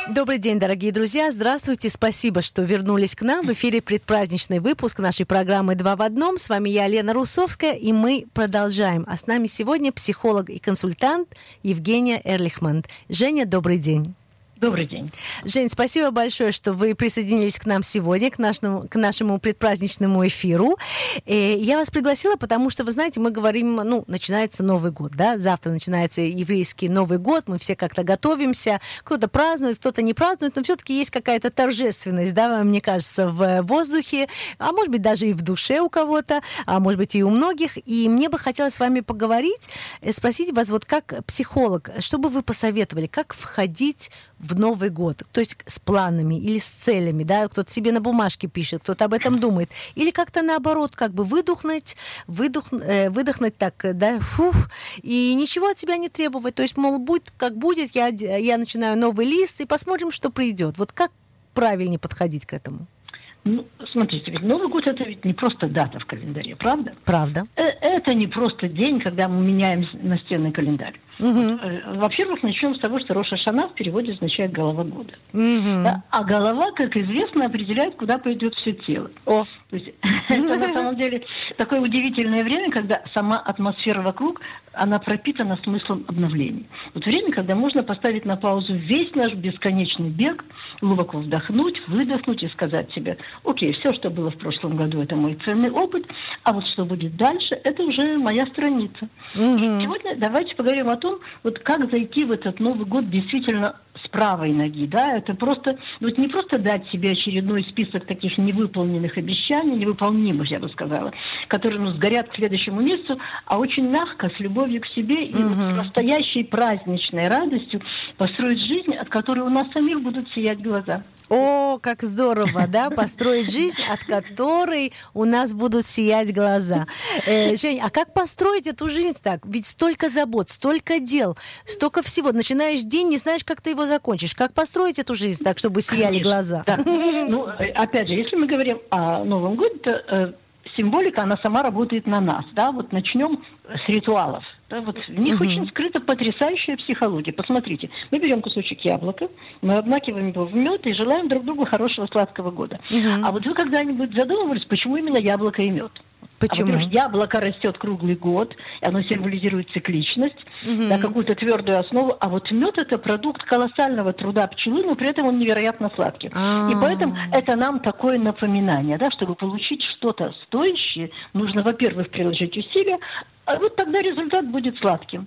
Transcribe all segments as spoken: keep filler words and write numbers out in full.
Добрый день, дорогие друзья. Здравствуйте. Спасибо, что вернулись к нам. В эфире предпраздничный выпуск нашей программы «Два в одном». С вами я, Лена Русовская, и мы продолжаем. А с нами сегодня психолог и консультант Евгения Эрлихман. Женя, добрый день. Добрый день. Жень, спасибо большое, что вы присоединились к нам сегодня, к нашему, к нашему предпраздничному эфиру. И я вас пригласила, потому что, вы знаете, мы говорим, ну, начинается Новый год, да, завтра начинается еврейский Новый год, мы все как-то готовимся, кто-то празднует, кто-то не празднует, но все-таки есть какая-то торжественность, да, мне кажется, в воздухе, а может быть даже и в душе у кого-то, а может быть и у многих. И мне бы хотелось с вами поговорить, спросить вас, вот как психолог, что бы вы посоветовали, как входить в Новый год, то есть с планами или с целями, да, кто-то себе на бумажке пишет, кто-то об этом думает, или как-то наоборот, как бы выдохнуть, выдох, э, выдохнуть так, да, фух, и ничего от себя не требовать, то есть, мол, будет как будет, я, я начинаю новый лист, и посмотрим, что придет. Вот как правильнее подходить к этому? Ну, смотрите, ведь Новый год — это ведь не просто дата в календаре, правда? Правда. Это не просто день, когда мы меняем настенный календарь. Угу. Вот, во-первых, начнем с того, что Рош ха-Шана в переводе означает «голова года». Угу. Да? А голова, как известно, определяет, куда пойдет все тело. О. То есть, это на самом деле такое удивительное время, когда сама атмосфера вокруг, она пропитана смыслом обновлений. Вот время, когда можно поставить на паузу весь наш бесконечный бег, глубоко вдохнуть, выдохнуть и сказать себе: окей, все, что было в прошлом году, это мой ценный опыт, а вот что будет дальше, это уже моя страница. Угу. И сегодня давайте поговорим о том, вот как зайти в этот Новый год действительно с правой ноги, да, это просто, вот не просто дать себе очередной список таких невыполненных обещаний, невыполнимых, я бы сказала, которые, ну, сгорят к следующему месяцу, а очень мягко, с любовью к себе и uh-huh. вот с настоящей праздничной радостью построить жизнь, от которой у нас самих будут сиять глаза. О, как здорово, да, построить жизнь, от которой у нас будут сиять глаза. Э, Жень, а как построить эту жизнь так? Ведь столько забот, столько дел, столько всего. Начинаешь день, не знаешь, как ты его закончишь. Как построить эту жизнь так, чтобы сияли Конечно, глаза? Да. Ну, опять же, если мы говорим о Новом годе, то э, символика, она сама работает на нас, да, вот начнем с ритуалов. Да, вот в них uh-huh. очень скрыта потрясающая психология. Посмотрите, мы берем кусочек яблока, мы обмакиваем его в мед и желаем друг другу хорошего сладкого года. Uh-huh. А вот вы когда-нибудь задумывались, почему именно яблоко и мед? Почему? А, во-первых, яблоко растет круглый год, и оно символизирует цикличность, uh-huh. да, какую-то твердую основу. А вот мед — это продукт колоссального труда пчелы, но при этом он невероятно сладкий. А-а-а. И поэтому это нам такое напоминание, да, чтобы получить что-то стоящее, нужно, во-первых, приложить усилия, а вот тогда результат будет сладким.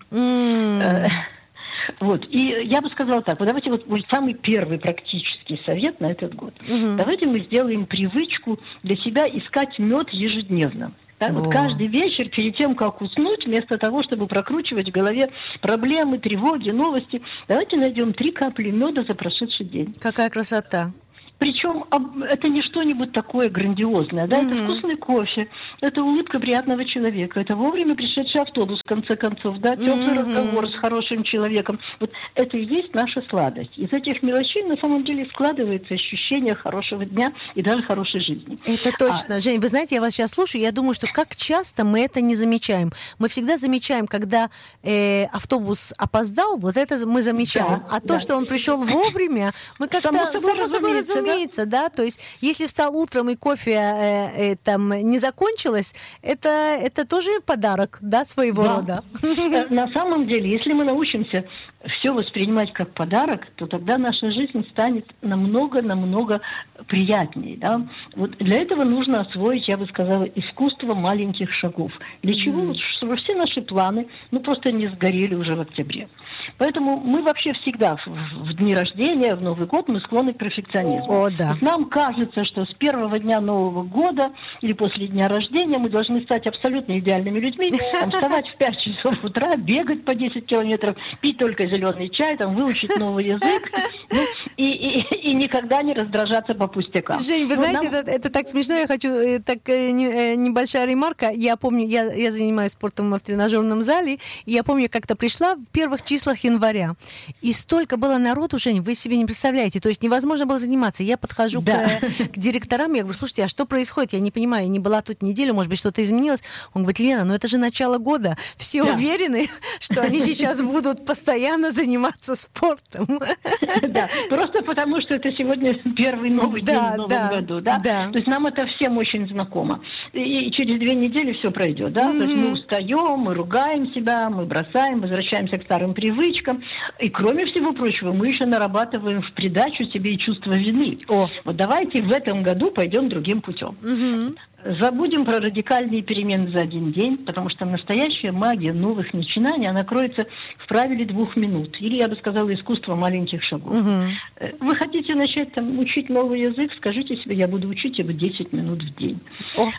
Mm. Вот. И я бы сказала так, вот давайте вот будет самый первый практический совет на этот год. Uh-huh. Давайте мы сделаем привычку для себя искать мед ежедневно. Да, вот каждый вечер, перед тем, как уснуть, вместо того, чтобы прокручивать в голове проблемы, тревоги, новости, давайте найдем три капли меда за прошедший день. Какая красота! Причем это не что-нибудь такое грандиозное, да, mm-hmm. это вкусный кофе, это улыбка приятного человека, это вовремя пришедший автобус, в конце концов, да, теплый mm-hmm. разговор с хорошим человеком. Вот это и есть наша сладость. Из этих мелочей на самом деле складывается ощущение хорошего дня и даже хорошей жизни. Это точно. А... Жень, вы знаете, я вас сейчас слушаю, я думаю, что как часто мы это не замечаем. Мы всегда замечаем, когда э, автобус опоздал, вот это мы замечаем. Да, а то, да. что он пришел вовремя, мы как-то само собой, само собой разумеется. Разумеется, да, то есть если встал утром и кофе э, э, там не закончилось, это, это тоже подарок, да, своего да. рода. На самом деле, если мы научимся все воспринимать как подарок, то тогда наша жизнь станет намного-намного приятнее, да. Вот для этого нужно освоить, я бы сказала, искусство маленьких шагов. Для mm-hmm. чего? Чтобы все наши планы, ну, просто не сгорели уже в октябре. Поэтому мы вообще всегда в, в дни рождения, в Новый год мы склонны к перфекционизму. О, да. Вот нам кажется, что с первого дня Нового года или после дня рождения мы должны стать абсолютно идеальными людьми, там, вставать в пять часов утра, бегать по десять километров, пить только зеленый чай, там, выучить новый язык, ну, и, и, и никогда не раздражаться по пустякам. Жень, вы ну, знаете, нам... это, это так смешно, я хочу, так небольшая ремарка, я помню, я, я занимаюсь спортом в тренажерном зале, и я помню, как-то пришла в первых числах января, и столько было народу, Жень, вы себе не представляете, то есть невозможно было заниматься. Я подхожу да. к, к директорам, я говорю, слушайте, а что происходит? Я не понимаю, я не была тут неделю, может быть, что-то изменилось. Он говорит, Лена, ну это же начало года, все да. уверены, что они сейчас будут постоянно заниматься спортом. Да, просто потому что это сегодня первый новый да, день в новом да, году, да? да. То есть нам это всем очень знакомо. И, и через две недели все пройдет, да? Mm-hmm. То есть мы устаем, мы ругаем себя, мы бросаем, возвращаемся к старым привычкам. И кроме всего прочего, мы еще нарабатываем в придачу себе и чувство вины. Oh. Вот давайте в этом году пойдем другим путем. Mm-hmm. Забудем про радикальные перемены за один день, потому что настоящая магия новых начинаний, она кроется в правиле двух минут. Или, я бы сказала, искусство маленьких шагов. Угу. Вы хотите начать там, учить новый язык, скажите себе, я буду учить его десять минут в день. О.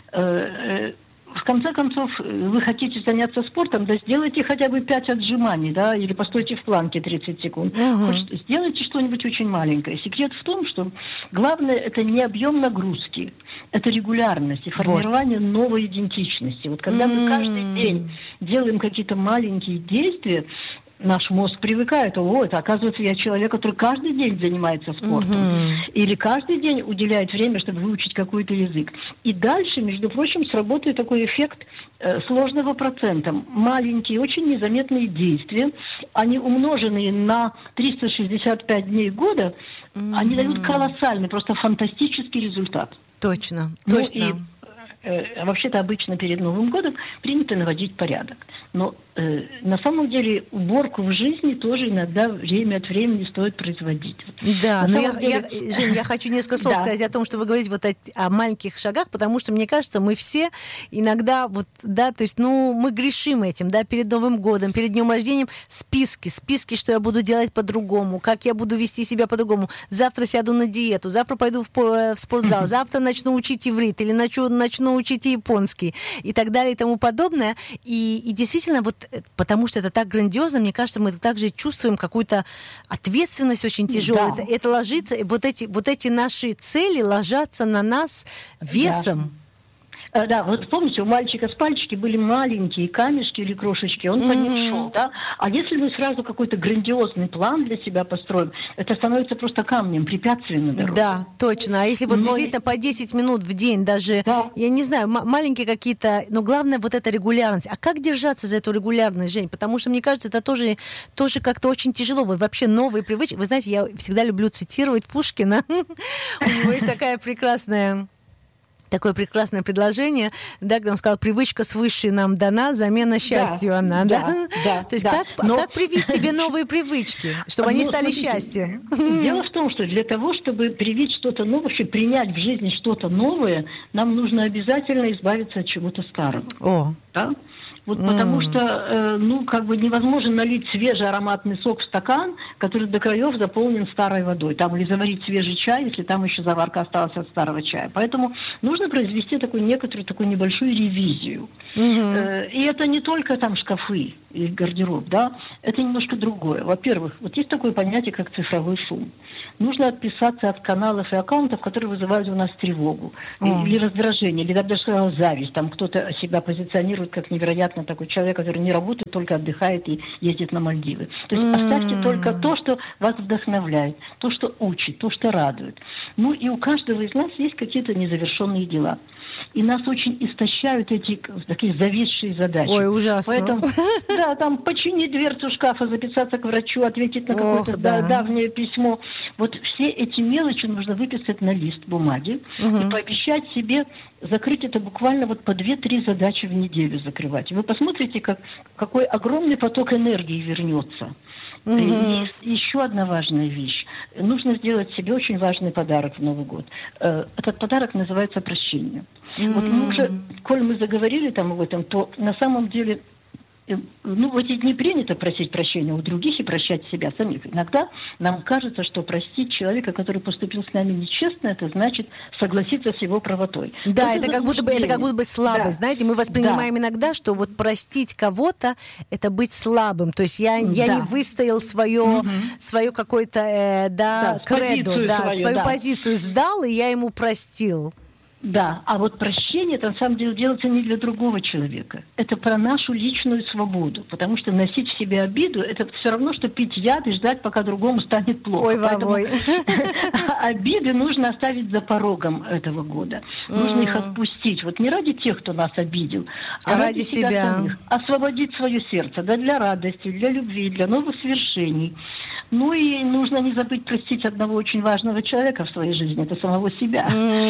В конце концов, вы хотите заняться спортом, да сделайте хотя бы пять отжиманий, да, или постойте в планке тридцать секунд. Угу. Хоть сделайте что-нибудь очень маленькое. Секрет в том, что главное это не объем нагрузки, это регулярность и формирование вот. новой идентичности. Вот когда mm-hmm. мы каждый день делаем какие-то маленькие действия, наш мозг привыкает, о, это оказывается я человек, который каждый день занимается спортом. Mm-hmm. Или каждый день уделяет время, чтобы выучить какой-то язык. И дальше, между прочим, сработает такой эффект э, сложного процента. Маленькие, очень незаметные действия, они умноженные на триста шестьдесят пять дней года, mm-hmm. они дают колоссальный, просто фантастический результат. Точно, ну точно. И, э, вообще-то обычно перед Новым годом принято наводить порядок. Но э, на самом деле уборку в жизни тоже иногда время от времени стоит производить. Да, но я, деле... я, Жень, я хочу несколько слов да. сказать о том, что вы говорите вот о, о маленьких шагах, потому что, мне кажется, мы все иногда вот, да, то есть, ну, мы грешим этим, да, перед Новым годом, перед днем рождения списки, списки, что я буду делать по-другому, как я буду вести себя по-другому. Завтра сяду на диету, завтра пойду в, в спортзал, завтра начну учить иврит или начну, начну учить японский и так далее и тому подобное. И, и действительно, вот потому что это так грандиозно, мне кажется, мы также чувствуем какую-то ответственность очень тяжелую. Да. Это, это ложится, вот эти, вот эти наши цели ложатся на нас весом. Да. Да, вот помните, у мальчика с пальчики были маленькие камешки или крошечки, он mm-hmm. по ним шел, да? А если мы сразу какой-то грандиозный план для себя построим, это становится просто камнем, препятствием на дороге. Да, точно. А если вот но... действительно по десять минут в день даже, да. я не знаю, м- маленькие какие-то, но главное вот эта регулярность. А как держаться за эту регулярность, Жень? Потому что, мне кажется, это тоже, тоже как-то очень тяжело. Вот вообще новые привычки. Вы знаете, я всегда люблю цитировать Пушкина. У него есть такая прекрасная... Такое прекрасное предложение, да, когда он сказал, привычка свыше нам дана, замена счастью да, она, да? да? да То есть да. Как, Но... как привить себе новые привычки, чтобы они стали смотрите, счастьем? Дело в том, что для того, чтобы привить что-то новое, вообще принять в жизни что-то новое, нам нужно обязательно избавиться от чего-то старого. О. Да? Вот mm. потому что, э, ну, как бы невозможно налить свежий ароматный сок в стакан, который до краев заполнен старой водой. Там или заварить свежий чай, если там еще заварка осталась от старого чая. Поэтому нужно произвести такую некоторую, такую небольшую ревизию. Mm-hmm. Э, и это не только там шкафы и гардероб, да, это немножко другое. Во-первых, вот есть такое понятие, как цифровой шум. Нужно отписаться от каналов и аккаунтов, которые вызывают у нас тревогу, mm. или раздражение, или даже сказала зависть. Там кто-то себя позиционирует как невероятно такой человек, который не работает, только отдыхает и ездит на Мальдивы. То есть mm. оставьте только то, что вас вдохновляет, то, что учит, то, что радует. Ну и у каждого из нас есть какие-то незавершенные дела. И нас очень истощают эти такие зависшие задачи. Ой, ужасно. Поэтому, да, там починить дверцу шкафа, записаться к врачу, ответить на какое-то Ох, да. давнее письмо. Вот все эти мелочи нужно выписать на лист бумаги угу. и пообещать себе закрыть это буквально вот по две-три задачи в неделю закрывать. И вы посмотрите, как, какой огромный поток энергии вернется. Mm-hmm. И еще одна важная вещь. Нужно сделать себе очень важный подарок в Новый год. Этот подарок называется прощение. Mm-hmm. Вот мы уже, коль мы заговорили там об этом, то на самом деле, ну, в эти дни принято просить прощения у других и прощать себя самих. Иногда нам кажется, что простить человека, который поступил с нами нечестно, это значит согласиться с его правотой. Да, это, это как будто бы, это как будто бы слабость. Да. Знаете, мы воспринимаем да. иногда, что вот простить кого-то – это быть слабым. То есть я, я да. не выстоял свое, угу. свое какое-то, э, да, да, кредо, да, свою, свою да. позицию сдал, и я ему простил. Да, а вот прощение, это на самом деле делается не для другого человека. Это про нашу личную свободу. Потому что носить в себе обиду, это все равно, что пить яд и ждать, пока другому станет плохо. Ой, вовой. Обиды нужно оставить за порогом этого года. Нужно их отпустить. Вот не ради тех, кто нас обидел, а ради себя самих. Освободить свое сердце, да, для радости, для любви, для новых свершений. Ну и нужно не забыть простить одного очень важного человека в своей жизни, это самого себя.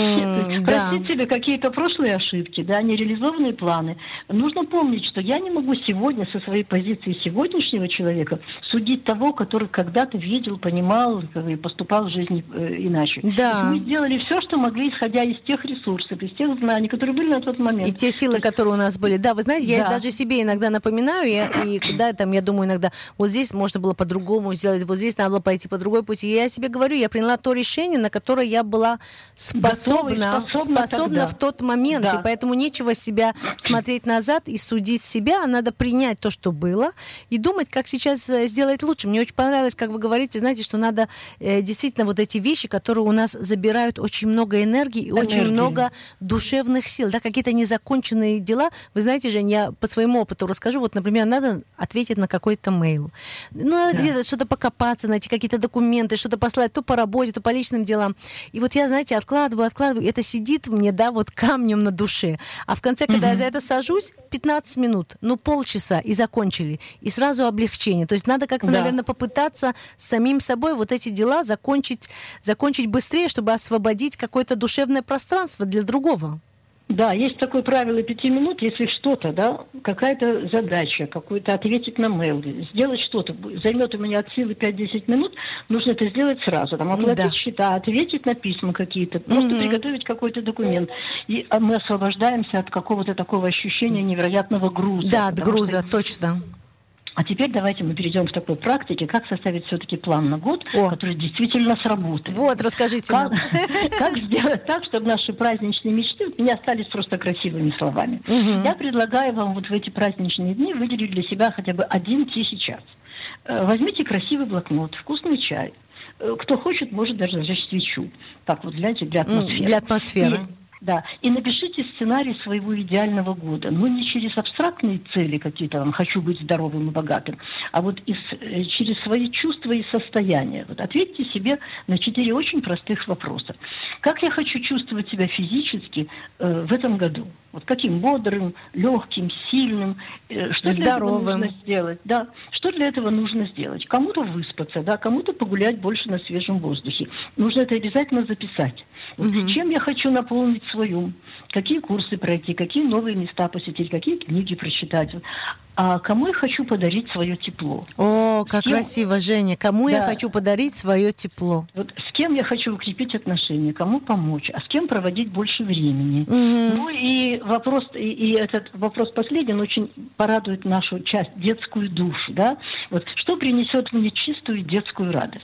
Mm, простить да. себе какие-то прошлые ошибки, да, нереализованные планы. Нужно помнить, что я не могу сегодня со своей позиции сегодняшнего человека судить того, который когда-то видел, понимал и поступал в жизни э, иначе. Да. Мы сделали все, что могли, исходя из тех ресурсов, из тех знаний, которые были на тот момент. И те силы, которые у нас были. Да, вы знаете, я Да. даже себе иногда напоминаю, я, и когда там, я думаю иногда, вот здесь можно было по-другому сделать, вот здесь надо было пойти по другой пути. И я себе говорю, я приняла то решение, на которое я была способна, способна способна в тот момент. Да. И поэтому нечего себя смотреть назад и судить себя, а надо принять то, что было, и думать, как сейчас сделать лучше. Мне очень понравилось, как вы говорите, знаете, что надо э, действительно вот эти вещи, которые у нас забирают очень много энергии и Энергии. очень много душевных сил, да, какие-то незаконченные дела. Вы знаете, Жень, я по своему опыту расскажу. Вот, например, надо ответить на какой-то мейл. Ну, надо Да. где-то что-то покопаться, найти какие-то документы, что-то послать то по работе, то по личным делам. И вот я, знаете, откладываю, откладываю. Это сидит мне, да, вот камнем на душе. А в конце, когда Мгм. я за это сажусь, пятнадцать минут, ну, полчаса, и закончили. И сразу облегчение. То есть надо как-то, Да. наверное, попытаться с самим собой вот эти дела закончить, закончить быстрее, чтобы освободить какое-то душевное пространство для другого. Да, есть такое правило пяти минут, если что-то, да, какая-то задача, какую-то ответить на мейл, сделать что-то, займет у меня от силы пять-десять минут, нужно это сделать сразу, там, оплатить Да. счета, ответить на письма какие-то, просто Мгм. приготовить какой-то документ. И а, мы освобождаемся от какого-то такого ощущения невероятного груза. Да, от потому груза, что- точно. А теперь давайте мы перейдем к такой практике, как составить все-таки план на год, О. который действительно сработает. Вот, расскажите Как, нам. как сделать так, чтобы наши праздничные мечты не остались просто красивыми словами? Мгм. Я предлагаю вам вот в эти праздничные дни выделить для себя хотя бы один тихий час. Э, Возьмите красивый блокнот, вкусный чай. Э, Кто хочет, может даже зажечь свечу. Так вот, гляньте, для М, атмосферы. Для атмосферы. И- да, и напишите сценарий своего идеального года. Но не через абстрактные цели какие-то, там, хочу быть здоровым и богатым, а вот из, э, через свои чувства и состояния. Вот ответьте себе на четыре очень простых вопроса. Как я хочу чувствовать себя физически э, в этом году? Вот каким бодрым, легким, сильным? Э, что для этого Здоровым. нужно сделать? Да, что для этого нужно сделать? Кому-то выспаться, да, кому-то погулять больше на свежем воздухе. Нужно это обязательно записать. Вот Мгм. чем я хочу наполнить свой ум? Какие курсы пройти, какие новые места посетить, какие книги прочитать? А кому я хочу подарить свое тепло? О, как С кем- красиво, Женя. Кому я Да. хочу подарить свое тепло? Вот с кем я хочу укрепить отношения, кому помочь, а с кем проводить больше времени? Мгм. Ну и вопрос, и, и этот вопрос последний, он очень порадует нашу часть, детскую душу, да? Вот что принесет мне чистую детскую радость?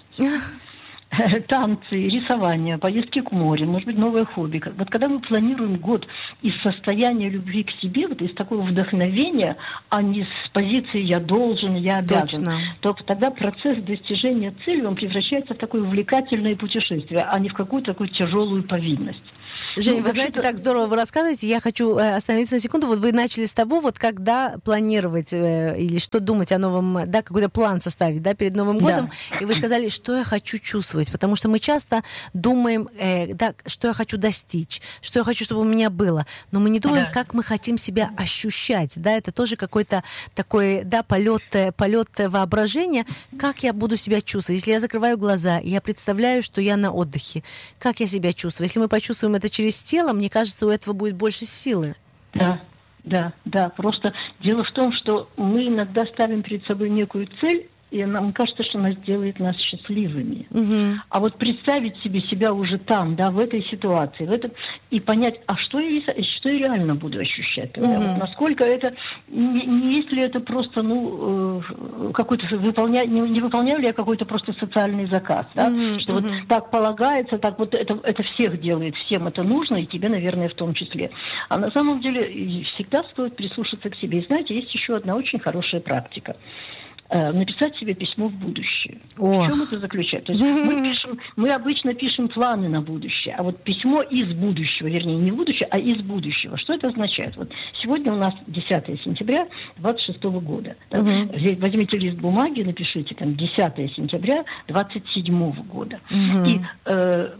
Танцы, рисование, поездки к морю, может быть, новое хобби. Вот когда мы планируем год из состояния любви к себе, вот из такого вдохновения, а не с позиции «я должен», «я обязан», Точно. то тогда процесс достижения цели, он превращается в такое увлекательное путешествие, а не в какую-то такую тяжелую повинность. Жень, Ну, вы знаете, вообще-то- так здорово вы рассказываете. Я хочу э, остановиться на секунду. Вот вы начали с того, вот когда планировать э, или что думать о новом, да, какой-то план составить, да, перед Новым Да. годом. И вы сказали, что я хочу чувствовать. Потому что мы часто думаем, э, да, что я хочу достичь, что я хочу, чтобы у меня было. Но мы не думаем, Да. как мы хотим себя ощущать. Да, это тоже какой-то такой, да, полет, э, полет э, воображения. Как я буду себя чувствовать? Если я закрываю глаза, и я представляю, что я на отдыхе, как я себя чувствую? Если мы почувствуем это через тело, мне кажется, у этого будет больше силы. Да, да, да. Просто дело в том, что мы иногда ставим перед собой некую цель, и нам кажется, что она сделает нас счастливыми. Мгм. А вот представить себе себя уже там, да, в этой ситуации, в этом, и понять, а что я, что я реально буду ощущать? Да? Мгм. Вот насколько это, не, не есть ли это просто, ну, э, какой-то, выполня, не, не выполняю ли я какой-то просто социальный заказ, да? Мгм, Что мгм. вот так полагается, так вот это, это всех делает, всем это нужно, и тебе, наверное, в том числе. А на самом деле и всегда стоит прислушаться к себе. И знаете, есть еще одна очень хорошая практика. Э, Написать себе письмо в будущее. О. В чем это заключается? То есть мы, пишем, мы обычно пишем планы на будущее, а вот письмо из будущего, вернее, не в будущее, а из будущего. Что это означает? Вот сегодня у нас десятое сентября двадцать шестого года. Да? Мгм. Возьмите лист бумаги, напишите там десятое сентября двадцать седьмого года. Мгм. И э,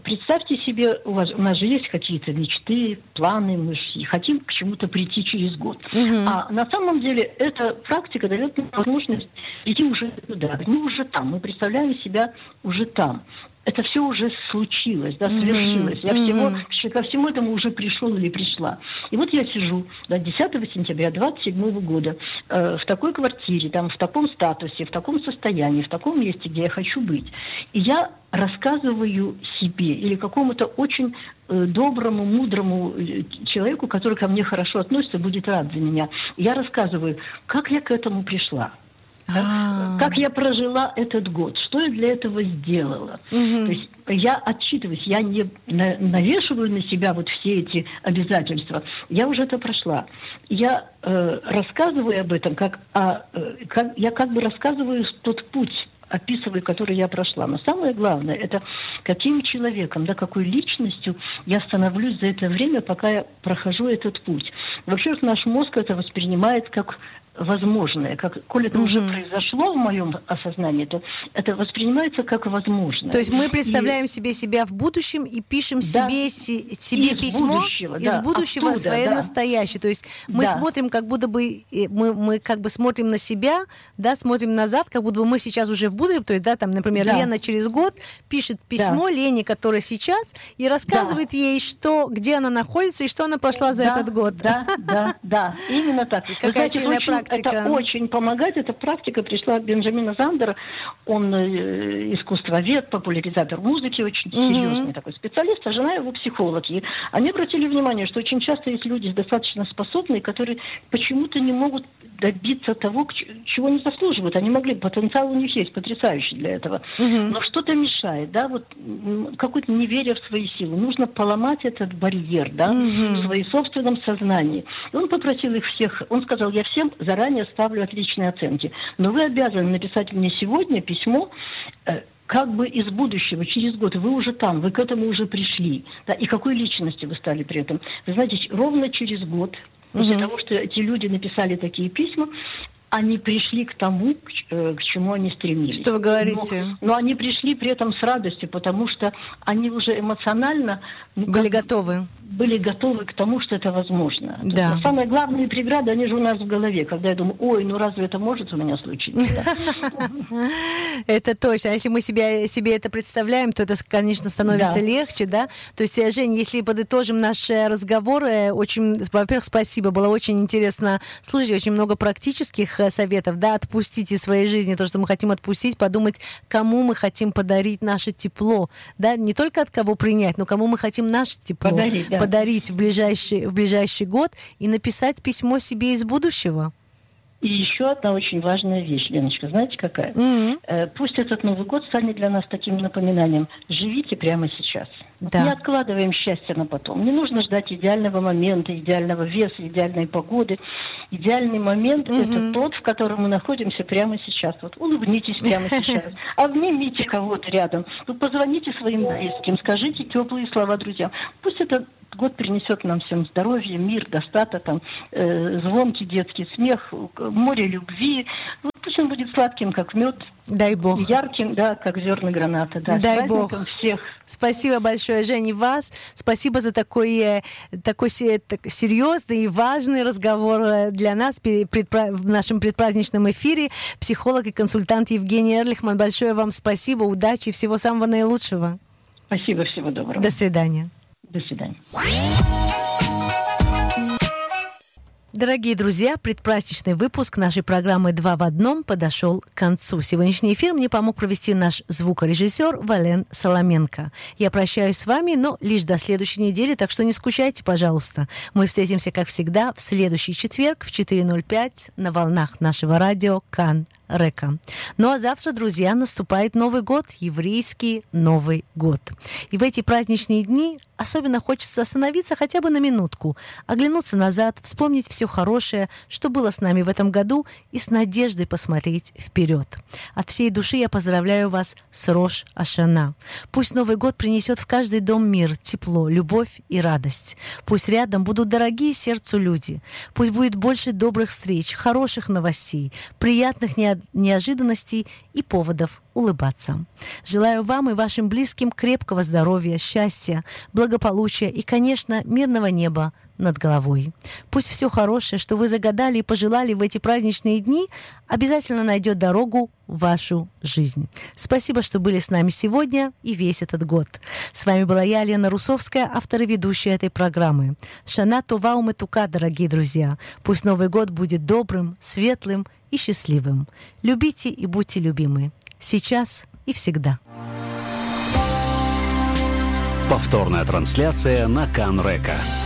представьте себе, у, вас, у нас же есть какие-то мечты, планы, мы же хотим к чему-то прийти через год. Угу. А на самом деле эта практика дает нам возможность идти уже туда. Мы уже там, мы представляем себя уже там. Это все уже случилось, да, совершилось. Я mm-hmm. всего, ко всему этому уже пришел или пришла. И вот я сижу да, десятого сентября двадцать седьмого года э, в такой квартире, там, в таком статусе, в таком состоянии, в таком месте, где я хочу быть. И я рассказываю себе или какому-то очень э, доброму, мудрому человеку, который ко мне хорошо относится, будет рад за меня. Я рассказываю, как я к этому пришла. Да? Как я прожила этот год, что я для этого сделала. Угу. То есть я отчитываюсь, я не на, навешиваю на себя вот все эти обязательства. Я уже это прошла. Я э, рассказываю об этом, как, а, э, как, я как бы рассказываю тот путь, описываю, который я прошла. Но самое главное, это каким человеком, да, какой личностью я становлюсь за это время, пока я прохожу этот путь. Вообще наш мозг это воспринимает как возможное. Как, коль это mm-hmm. уже произошло в моем осознании, то это воспринимается как возможное. То есть мы представляем и... себе себя в будущем и пишем да. себе, си, себе из письмо будущего, из да. будущего Оттуда, свое да. настоящее. То есть мы да. смотрим, как будто бы мы, мы как бы смотрим на себя, да, смотрим назад, как будто бы мы сейчас уже в будущем. То есть, да, там, например, да. Лена через год пишет письмо да. Лене, которая сейчас, и рассказывает да. ей, что, где она находится и что она прошла за да, этот год. Да, да, да, именно так. Какая знаете, сильная очень, практика. Это очень помогает. Эта практика пришла от Бенджамина Зандера. Он э, искусствовед, популяризатор музыки, очень mm-hmm. серьезный такой специалист, а жена его психолог. И они обратили внимание, что очень часто есть люди достаточно способные, которые почему-то не могут добиться того, чего не заслуживают. Они могли, потенциал у них есть потрясающий для этого. Mm-hmm. Но что-то мешает, да, вот какое-то неверие в свои силы. Нужно поломать этот барьер, да, mm-hmm. в своем собственном сознании. И он попросил их всех, он сказал, я всем заранее ставлю отличные оценки, но вы обязаны написать мне сегодня письмо, э, как бы из будущего, через год, вы уже там, вы к этому уже пришли. Да, и какой личностью вы стали при этом. Вы знаете, ровно через год, после mm-hmm. того, что эти люди написали такие письма, они пришли к тому, к, к чему они стремились. Что вы говорите? Но, но они пришли при этом с радостью, потому что они уже эмоционально... Ну, были готовы. Были готовы к тому, что это возможно. Да. Есть, самые главные преграды, они же у нас в голове. Когда я думаю, ой, ну разве это может у меня случиться? Это точно. Если мы себе это представляем, то это, конечно, становится легче, да? То есть, Жень, если подытожим наш разговор, очень, во-первых, спасибо, было очень интересно слушать, очень много практических советов, да, отпустить из своей жизни то, что мы хотим отпустить, подумать, кому мы хотим подарить наше тепло, да, не только от кого принять, но кому мы хотим наше тепло подарить, да. подарить в ближайший, в ближайший год и написать письмо себе из будущего. И еще одна очень важная вещь, Леночка, знаете какая? Mm-hmm. Э, пусть этот Новый год станет для нас таким напоминанием. Живите прямо сейчас. Да. Не откладываем счастье на потом. Не нужно ждать идеального момента, идеального веса, идеальной погоды. Идеальный момент mm-hmm. это тот, в котором мы находимся прямо сейчас. Вот улыбнитесь прямо сейчас. Обнимите кого-то рядом. Ну, позвоните своим близким, скажите теплые слова друзьям. Пусть это год принесет нам всем здоровье, мир, достаток, там, э, звонкий детский смех, море любви. Вот пусть он будет сладким, как мед. Дай Бог. Ярким, да, как зерна граната. Да. Дай Бог. Всех. Спасибо большое, Женя, вас. Спасибо за такой, такой серьезный и важный разговор для нас в нашем предпраздничном эфире. Психолог и консультант Евгений Эрлихман. Большое вам спасибо, удачи, всего самого наилучшего. Спасибо, всего доброго. До свидания. До свидания. Дорогие друзья, предпраздничный выпуск нашей программы «Два в одном» подошел к концу. Сегодняшний эфир мне помог провести наш звукорежиссер Вален Соломенко. Я прощаюсь с вами, но лишь до следующей недели, так что не скучайте, пожалуйста. Мы встретимся, как всегда, в следующий четверг в четыре ноль пять на волнах нашего радио «Кан Река». Ну а завтра, друзья, наступает Новый год, еврейский Новый год. И в эти праздничные дни особенно хочется остановиться хотя бы на минутку, оглянуться назад, вспомнить все хорошее, что было с нами в этом году, и с надеждой посмотреть вперед. От всей души я поздравляю вас с Рош Ашана. Пусть Новый год принесет в каждый дом мир, тепло, любовь и радость. Пусть рядом будут дорогие сердцу люди. Пусть будет больше добрых встреч, хороших новостей, приятных неожиданностей и поводов улыбаться. Желаю вам и вашим близким крепкого здоровья, счастья, благополучия и, конечно, мирного неба над головой. Пусть все хорошее, что вы загадали и пожелали в эти праздничные дни, обязательно найдет дорогу в вашу жизнь. Спасибо, что были с нами сегодня и весь этот год. С вами была я, Лена Русовская, автор и ведущая этой программы. Шана това уметука, дорогие друзья. Пусть Новый год будет добрым, светлым и счастливым. Любите и будьте любимы. Сейчас и всегда. Повторная трансляция на Кан Река.